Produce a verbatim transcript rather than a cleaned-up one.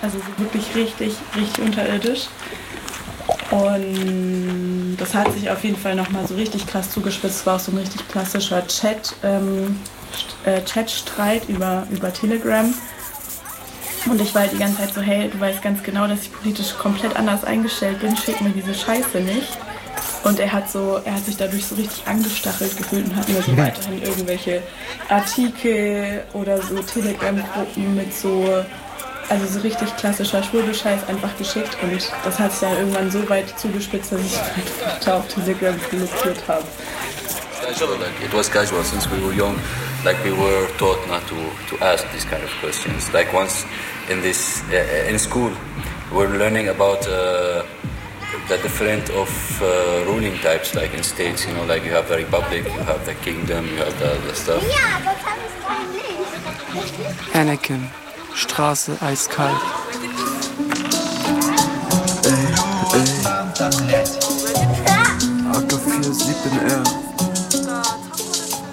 Also so wirklich richtig, richtig unterirdisch. Und das hat sich auf jeden Fall nochmal so richtig krass zugespitzt. Es war auch so ein richtig klassischer Chat, ähm, äh, Chatstreit über, über Telegram. Und ich war halt die ganze Zeit so, hey, du weißt ganz genau, dass ich politisch komplett anders eingestellt bin, schick mir diese Scheiße nicht. Und er hat so, er hat sich dadurch so richtig angestachelt gefühlt und hat mir so weiterhin irgendwelche Artikel oder so Telegram-Gruppen mit so, also so richtig klassischer Schwurbelscheiß einfach geschickt. Und das hat sich dann irgendwann so weit zugespitzt, dass ich einfach da auf Telegram blockiert habe. Like it was casual since we were young, like we were taught not to, to ask these kind of questions. Like once in this uh, in school, we're learning about uh, the different of uh, ruling types, like in states. You know, like you have the republic, you have the kingdom, you have the, the stuff. Ja, das habe ich nicht. Anakin, Straße eiskalt. Ey, ey. A K vier sieben R.